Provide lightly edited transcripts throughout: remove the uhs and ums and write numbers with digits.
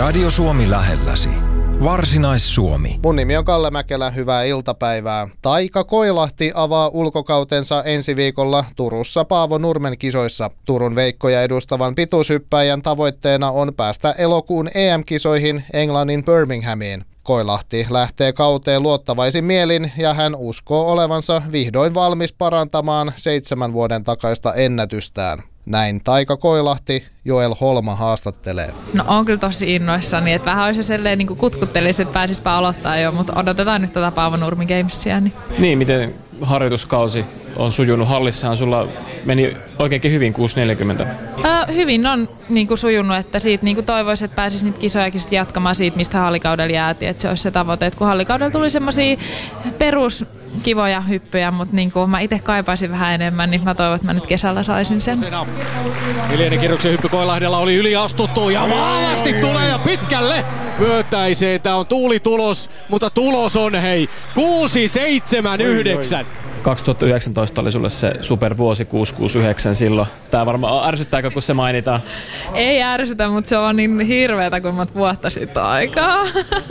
Radio Suomi lähelläsi. Varsinais-Suomi. Mun nimi on Kalle Mäkelä, hyvää iltapäivää. Taika Koilahti avaa ulkokautensa ensi viikolla Turussa Paavo Nurmen kisoissa. Turun Veikkoja edustavan pituushyppäjän tavoitteena on päästä elokuun EM-kisoihin Englannin Birminghamiin. Koilahti lähtee kauteen luottavaisin mielin ja hän uskoo olevansa vihdoin valmis parantamaan 7 vuoden takaista ennätystään. Näin Taika Koilahti, Joel Holma haastattelee. No on kyllä tosi innoissani, että vähän olisi silleen niin kuin kutkuttelisi, että pääsispä aloittaa jo, mutta odotetaan nyt tätä Paavo Nurmi Gamesia. Niin, miten harjoituskausi on sujunut? Hallissahan sulla meni oikeinkin hyvin 6.40. Hyvin on niin kuin sujunut, että siitä niin kuin toivoisi, että pääsisi niitä kisojakin jatkamaan siitä, mistä hallikaudella jäätiin, että se olisi se tavoite. Että kun hallikaudella tuli semmoisia peruskivoja hyppyjä, mutta niin kuin mä itse kaipaisin vähän enemmän, niin mä toivon, että mä nyt kesällä saisin sen. Hiljainen kierroksen hyppy Koilahdella oli yliastuttu ja vahvasti tulee ja pitkälle myötäisee. Tää on tuulitulos, mutta tulos on 6.79. 2019 oli sulle se supervuosi 669 silloin. Tää varmaan ärsyttääkö, kun se mainitaan? Ei ärsytä, mutta se on niin hirveetä, kun monta vuotta sitten aikaa.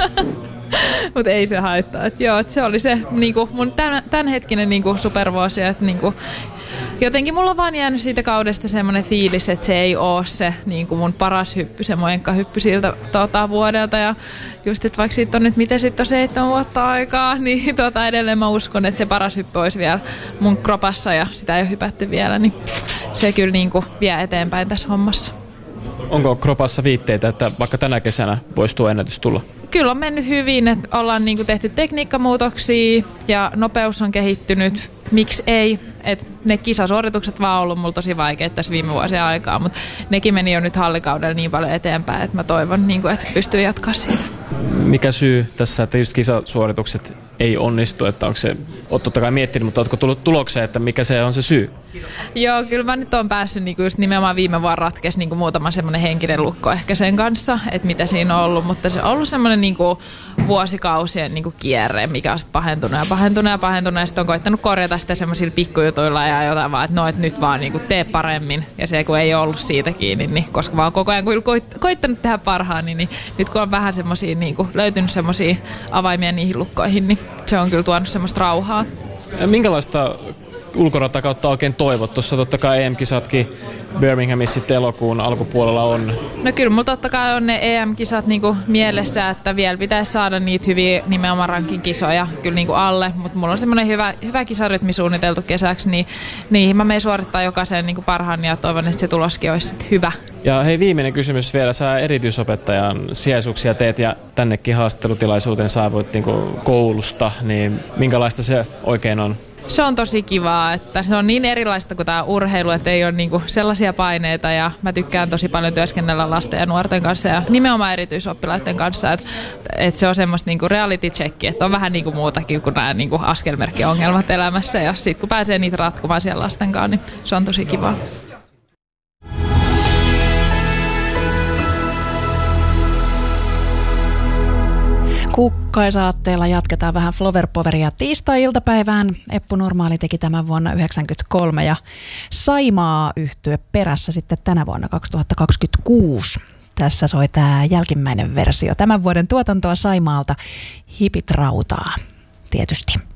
Mutta ei se haittaa. Että se oli se niinku, mun tämänhetkinen niinku, supervuosi. Että, niinku, jotenkin mulla on vaan jäänyt siitä kaudesta semmoinen fiilis, että se ei ole se niinku, mun paras hyppy, se moenkkahyppy siltä vuodelta. Ja just, että vaikka siitä on nyt miten sitten on 7 vuotta aikaa, niin edelleen mä uskon, että se paras hyppy olisi vielä mun kropassa ja sitä ei ole hypätty vielä. Niin se kyllä niinku, vie eteenpäin tässä hommassa. Onko kropassa viitteitä, että vaikka tänä kesänä voisi tuo ennätys tulla? Kyllä on mennyt hyvin, että ollaan niinku tehty tekniikkamuutoksia ja nopeus on kehittynyt. Miksi ei? Et ne kisasuoritukset vaan on ollut mulla tosi vaikeita tässä viime vuosien aikaa, mutta nekin meni jo nyt hallikaudella niin paljon eteenpäin, että mä toivon, niinku, että pystyy jatkaa siitä. Mikä syy tässä, että just kisasuoritukset ei onnistu? Että onko se, oot totta kai miettinyt, mutta ootko tullut tulokseen, että mikä se on se syy? Joo, kyllä mä nyt oon päässyt niinku just nimenomaan viime vuonna ratkesi niinku muutama semmoinen henkinen lukko ehkä sen kanssa, että mitä siinä on ollut, mutta se on ollut semmoinen niinku vuosikausien niinku kierre, mikä on sitten pahentunut ja sitten on koittanut korjata sitä semmoisilla pikkujutuilla ja jotain vaan, että no, että nyt vaan niinku tee paremmin ja se kun ei ollut siitä kiinni, niin koska vaan koko ajan kun koittanut tehdä parhaan, niin nyt kun on vähän semmoisia niinku löytynyt semmoisia avaimia niihin lukkoihin, niin se on kyllä tuonut semmoista rauhaa. Minkälaista ulkoratakautta oikein toivot? Tuossa totta kai EM-kisatkin Birminghamissa sitten elokuun alkupuolella on. No kyllä, mulla totta kai on ne EM-kisat niinku mielessä, että vielä pitäisi saada niitä hyviä nimenomaan rankin kisoja kyllä niinku alle, mutta mulla on semmoinen hyvä kisarytmi suunniteltu kesäksi, niin niihin mä menen suorittaa jokaisen niinku parhaan ja toivon, että se tuloskin olisi hyvä. Ja hei, viimeinen kysymys vielä. Sä erityisopettajan sijaisuuksia teet ja tännekin haastattelutilaisuuteen saavuit niinku koulusta, niin minkälaista se oikein on? Se on tosi kivaa, että se on niin erilaista kuin tämä urheilu, että ei ole niinku sellaisia paineita ja mä tykkään tosi paljon työskennellä lasten ja nuorten kanssa ja nimenomaan erityisoppilaiden kanssa, että se on semmoista niinku reality check, että on vähän niinku muutakin kuin nämä niinku askelmerkkiongelmat elämässä ja sitten kun pääsee niitä ratkomaan siellä lasten kanssa, niin se on tosi kivaa. Kukkaisaatteella jatketaan vähän Flowerpoweria tiistai-iltapäivään. Eppu Normaali teki tämän vuonna 1993 ja Saimaa yhtye perässä sitten tänä vuonna 2026. Tässä soi tämä jälkimmäinen versio. Tämän vuoden tuotantoa Saimaalta Hipit rautaa tietysti.